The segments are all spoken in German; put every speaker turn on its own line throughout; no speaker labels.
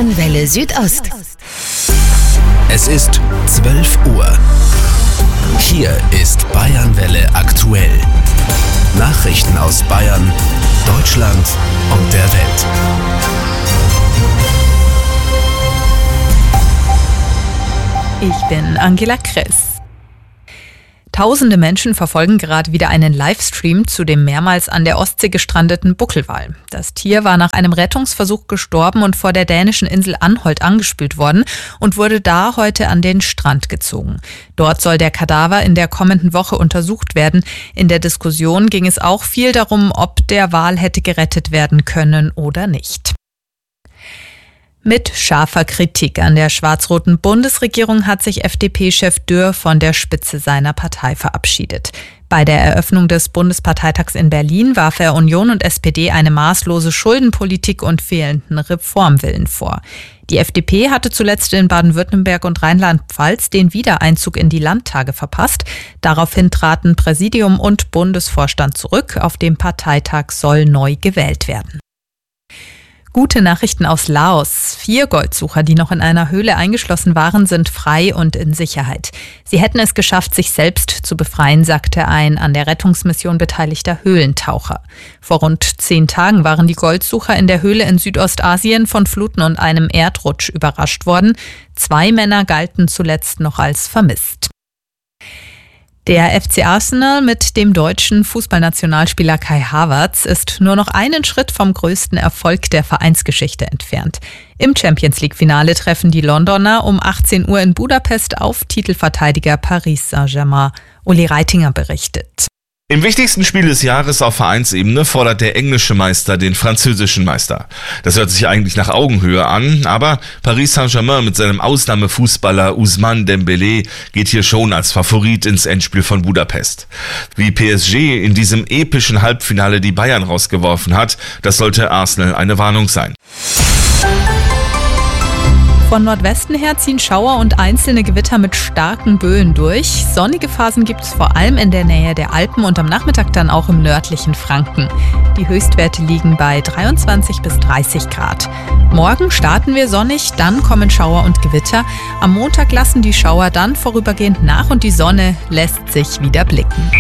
Bayernwelle Südost.
Es ist 12 Uhr. Hier ist Bayernwelle aktuell. Nachrichten aus Bayern, Deutschland und der Welt.
Ich bin Angela Kress. Tausende Menschen verfolgen gerade wieder einen Livestream zu dem mehrmals an der Ostsee gestrandeten Buckelwal. Das Tier war nach einem Rettungsversuch gestorben und vor der dänischen Insel Anholt angespült worden und wurde da heute an den Strand gezogen. Dort soll der Kadaver in der kommenden Woche untersucht werden. In der Diskussion ging es auch viel darum, ob der Wal hätte gerettet werden können oder nicht. Mit scharfer Kritik an der schwarz-roten Bundesregierung hat sich FDP-Chef Dürr von der Spitze seiner Partei verabschiedet. Bei der Eröffnung des Bundesparteitags in Berlin warf er Union und SPD eine maßlose Schuldenpolitik und fehlenden Reformwillen vor. Die FDP hatte zuletzt in Baden-Württemberg und Rheinland-Pfalz den Wiedereinzug in die Landtage verpasst. Daraufhin traten Präsidium und Bundesvorstand zurück. Auf dem Parteitag soll neu gewählt werden. Gute Nachrichten aus Laos. 4 Goldsucher, die noch in einer Höhle eingeschlossen waren, sind frei und in Sicherheit. Sie hätten es geschafft, sich selbst zu befreien, sagte ein an der Rettungsmission beteiligter Höhlentaucher. Vor rund 10 Tagen waren die Goldsucher in der Höhle in Südostasien von Fluten und einem Erdrutsch überrascht worden. 2 Männer galten zuletzt noch als vermisst. Der FC Arsenal mit dem deutschen Fußballnationalspieler Kai Havertz ist nur noch einen Schritt vom größten Erfolg der Vereinsgeschichte entfernt. Im Champions-League-Finale treffen die Londoner um 18 Uhr in Budapest auf Titelverteidiger Paris Saint-Germain. Uli Reitinger berichtet.
Im wichtigsten Spiel des Jahres auf Vereinsebene fordert der englische Meister den französischen Meister. Das hört sich eigentlich nach Augenhöhe an, aber Paris Saint-Germain mit seinem Ausnahmefußballer Ousmane Dembélé geht hier schon als Favorit ins Endspiel von Budapest. Wie PSG in diesem epischen Halbfinale die Bayern rausgeworfen hat, das sollte Arsenal eine Warnung sein.
Von Nordwesten her ziehen Schauer und einzelne Gewitter mit starken Böen durch. Sonnige Phasen gibt es vor allem in der Nähe der Alpen und am Nachmittag dann auch im nördlichen Franken. Die Höchstwerte liegen bei 23 bis 30 Grad. Morgen starten wir sonnig, dann kommen Schauer und Gewitter. Am Montag lassen die Schauer dann vorübergehend nach und die Sonne lässt sich wieder blicken.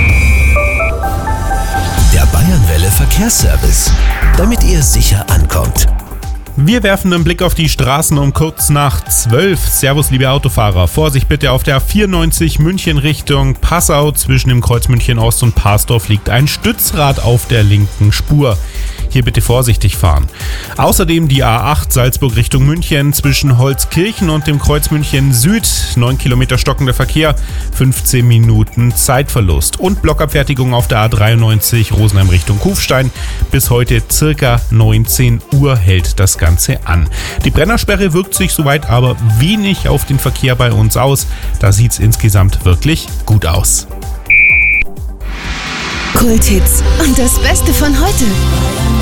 Der Bayernwelle Verkehrsservice, damit ihr sicher ankommt.
Wir werfen einen Blick auf die Straßen um kurz nach 12. Servus, liebe Autofahrer. Vorsicht bitte auf der A94 München Richtung Passau. Zwischen dem Kreuz München Ost und Parsdorf liegt ein Stützrad auf der linken Spur. Hier bitte vorsichtig fahren. Außerdem die A8 Salzburg Richtung München zwischen Holzkirchen und dem Kreuz München Süd. 9 Kilometer stockender Verkehr, 15 Minuten Zeitverlust. Und Blockabfertigung auf der A93 Rosenheim Richtung Kufstein. Bis heute circa 19 Uhr hält das Ganze an. Die Brennersperre wirkt sich soweit aber wenig auf den Verkehr bei uns aus. Da sieht es insgesamt wirklich gut aus.
Kulthits und das Beste von heute.